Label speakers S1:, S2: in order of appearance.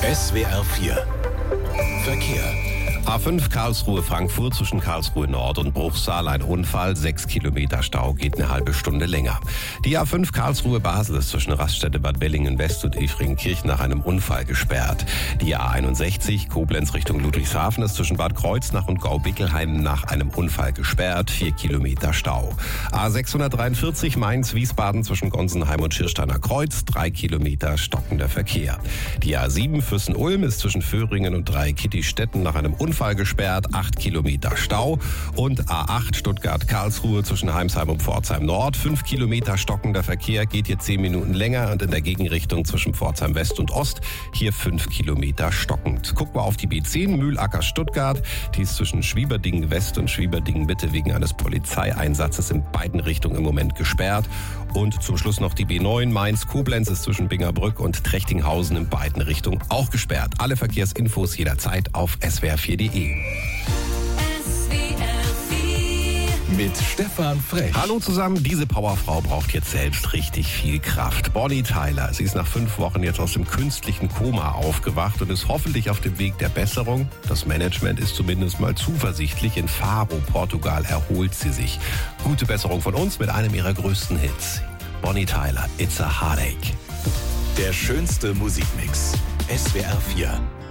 S1: SWR 4 Verkehr.
S2: A5 Karlsruhe-Frankfurt zwischen Karlsruhe Nord und Bruchsal ein Unfall, 6 Kilometer Stau, geht eine halbe Stunde länger. Die A5 Karlsruhe-Basel ist zwischen Raststätte Bad Bellingen-West und Efringkirchen nach einem Unfall gesperrt. Die A61 Koblenz Richtung Ludwigshafen ist zwischen Bad Kreuznach und Gaubickelheim nach einem Unfall gesperrt, 4 Kilometer Stau. A643 Mainz-Wiesbaden zwischen Gonsenheim und Schirsteiner Kreuz, 3 Kilometer stockender Verkehr. Die A7 Füssen-Ulm ist zwischen Föhringen und Dreikitti-Stetten nach einem Unfall gesperrt, 8 Kilometer Stau. Und A8 Stuttgart-Karlsruhe zwischen Heimsheim und Pforzheim Nord, 5 Kilometer stockender Verkehr, geht hier 10 Minuten länger und in der Gegenrichtung zwischen Pforzheim West und Ost hier 5 Kilometer stockend. Gucken wir auf die B10 Mühlacker-Stuttgart, die ist zwischen Schwieberdingen West und Schwieberdingen Mitte wegen eines Polizeieinsatzes in beiden Richtungen im Moment gesperrt. Und zum Schluss noch die B9 Mainz-Koblenz ist zwischen Bingerbrück und Trechtinghausen in beiden Richtungen auch gesperrt. Alle Verkehrsinfos jederzeit auf swr4.de.
S1: Mit Stefan Frech.
S2: Hallo zusammen, diese Powerfrau braucht jetzt selbst richtig viel Kraft. Bonnie Tyler, sie ist nach 5 Wochen jetzt aus dem künstlichen Koma aufgewacht und ist hoffentlich auf dem Weg der Besserung. Das Management ist zumindest mal zuversichtlich. In Faro, Portugal, erholt sie sich. Gute Besserung von uns mit einem ihrer größten Hits. Bonnie Tyler, It's a Heartache.
S1: Der schönste Musikmix. SWR 4